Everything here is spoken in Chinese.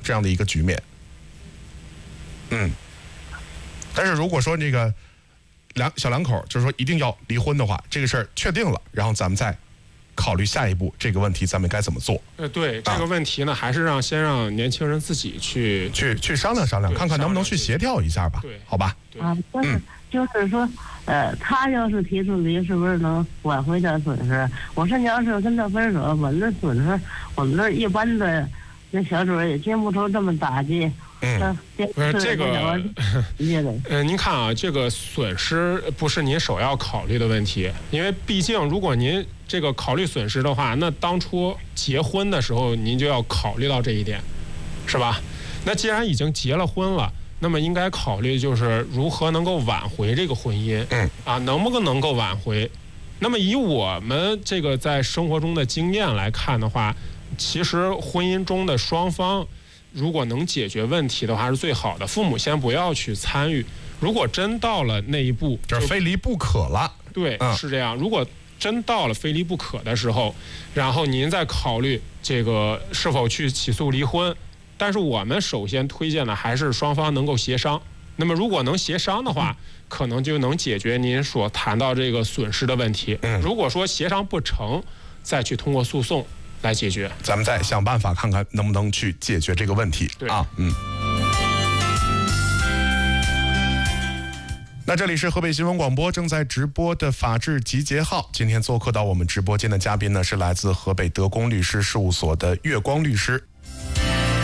这样的一个局面。但是如果说这个小两口就是说一定要离婚的话，这个事儿确定了，然后咱们再考虑下一步这个问题咱们该怎么做。 对这个问题呢，还是先让年轻人自己去商量商量，看看能不能去协调一下吧。 对， 好吧。 就是说，他要是提出离，是不是能挽回点损失？我说你要是跟他分手，我们的损失，我们这一般的那小主也经不出这么打击。 这个，您看啊，这个损失不是您首要考虑的问题，因为毕竟如果您这个考虑损失的话，那当初结婚的时候您就要考虑到这一点，是吧？那既然已经结了婚了，那么应该考虑就是如何能够挽回这个婚姻，能不能够挽回？那么以我们这个在生活中的经验来看的话，其实婚姻中的双方如果能解决问题的话是最好的，父母先不要去参与。如果真到了那一步， 就是非离不可了。 对，是这样。如果真到了非离不可的时候，然后您再考虑这个是否去起诉离婚。但是我们首先推荐的还是双方能够协商。那么如果能协商的话，可能就能解决您所谈到这个损失的问题。如果说协商不成，再去通过诉讼来解决。 咱们再想办法看看能不能去解决这个问题。 对啊，那这里是河北新闻广播正在直播的法治集结号。今天做客到我们直播间的嘉宾呢，是来自河北德公律师事务所的月光律师。